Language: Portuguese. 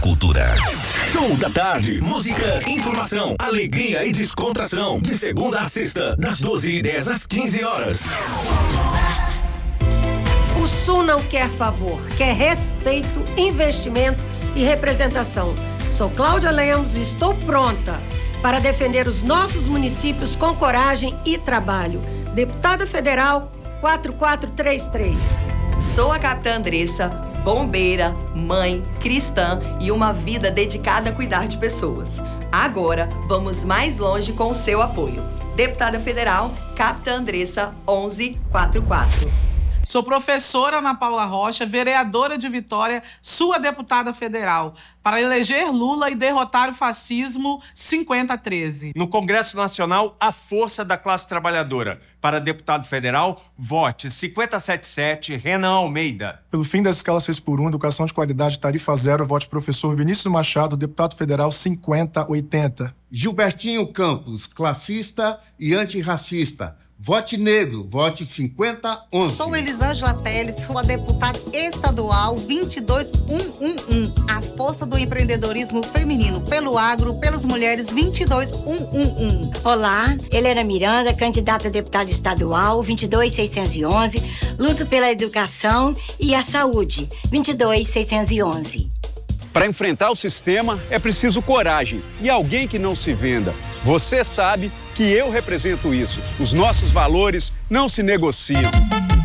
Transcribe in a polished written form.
cultura. Show da tarde, música, informação, alegria e descontração. De segunda a sexta, das 12h10 às 15 horas. O Sul não quer favor, quer respeito, investimento e representação. Sou Cláudia Lemos e estou pronta para defender os nossos municípios com coragem e trabalho. Deputada Federal 4433. Sou a capitã Andressa, bombeira, mãe, cristã e uma vida dedicada a cuidar de pessoas. Agora, vamos mais longe com o seu apoio. Deputada Federal, capitã Andressa 1144. Sou professora Ana Paula Rocha, vereadora de Vitória, sua deputada federal, para eleger Lula e derrotar o fascismo 5013. No Congresso Nacional, a força da classe trabalhadora. Para deputado federal, vote 577 Renan Almeida. Pelo fim das escalas 6x1, educação de qualidade, tarifa zero, vote professor Vinícius Machado, deputado federal 5080. Gilbertinho Campos, classista e antirracista. Vote negro, vote 5011. Sou Elisângela Teles, sua deputada estadual 22111. A força do empreendedorismo feminino pelo agro, pelas mulheres 22111. Olá, Helena Miranda, candidata a deputada estadual 22611. Luto pela educação e a saúde 22611. Para enfrentar o sistema é preciso coragem e alguém que não se venda. Você sabe que eu represento isso. Os nossos valores não se negociam.